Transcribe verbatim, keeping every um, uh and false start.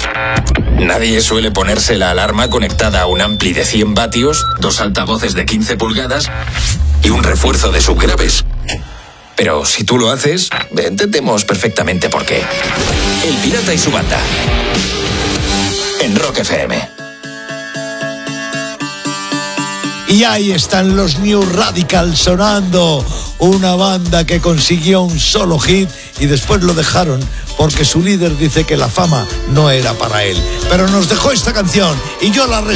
Nadie suele ponerse la alarma conectada a un ampli de cien vatios, dos altavoces de quince pulgadas y un refuerzo de subgraves. Pero si tú lo haces, entendemos perfectamente por qué. El Pirata y su banda. En Rock F M. Y ahí están los New Radical sonando, una banda que consiguió un solo hit y después lo dejaron porque su líder dice que la fama no era para él. Pero nos dejó esta canción y yo la respeto.